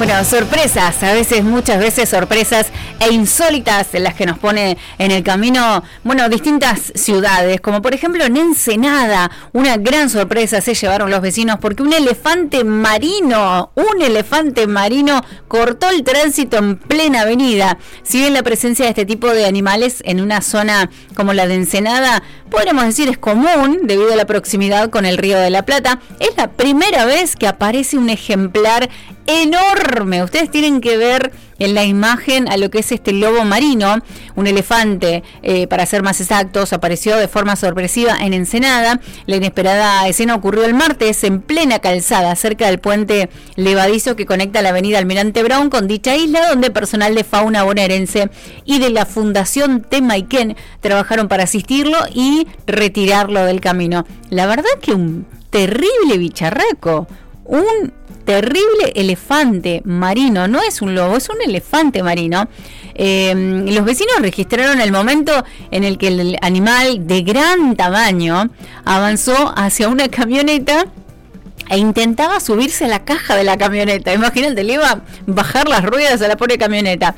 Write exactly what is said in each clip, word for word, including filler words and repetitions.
Bueno, sorpresas, a veces, muchas veces sorpresas e insólitas las que nos pone en el camino, bueno, distintas ciudades, como por ejemplo en Ensenada, una gran sorpresa se llevaron los vecinos porque un elefante marino, un elefante marino cortó el tránsito en plena avenida. Si bien la presencia de este tipo de animales en una zona como la de Ensenada, podríamos decir es común debido a la proximidad con el Río de la Plata, es la primera vez que aparece un ejemplar enorme. Ustedes tienen que ver en la imagen a lo que es este lobo marino, un elefante, eh, para ser más exactos, apareció de forma sorpresiva en Ensenada. La inesperada escena ocurrió el martes en plena calzada, cerca del puente levadizo que conecta la avenida Almirante Brown con dicha isla, donde personal de fauna bonaerense y de la Fundación Temaiken trabajaron para asistirlo y retirarlo del camino. La verdad que un terrible bicharraco, un terrible elefante marino, no es un lobo, es un elefante marino. Eh, los vecinos registraron el momento en el que el animal de gran tamaño avanzó hacia una camioneta e intentaba subirse a la caja de la camioneta. Imagínate, le iba a bajar las ruedas a la pobre camioneta.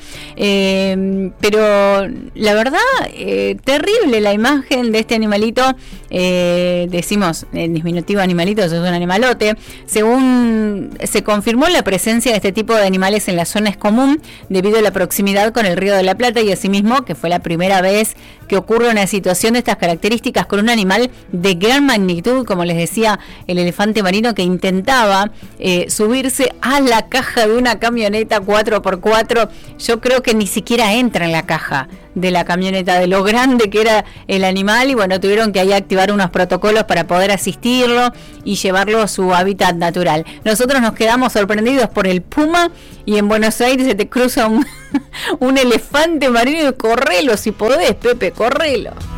Eh, pero la verdad, eh, terrible la imagen de este animalito. Eh, decimos en diminutivo animalito, eso es un animalote. Según se confirmó, la presencia de este tipo de animales en la zona es común debido a la proximidad con el Río de la Plata y asimismo que fue la primera vez que ocurre una situación de estas características con un animal de gran magnitud, como les decía, el elefante marino que intentaba eh, subirse a la caja de una camioneta cuatro por cuatro. Yo creo que ni siquiera entra en la caja de la camioneta, de lo grande que era el animal, y bueno, tuvieron que ahí activar unos protocolos para poder asistirlo y llevarlo a su hábitat natural. Nosotros nos quedamos sorprendidos por el puma, y en Buenos Aires se te cruza un, un elefante marino y correlo si podés, Pepe, correlo.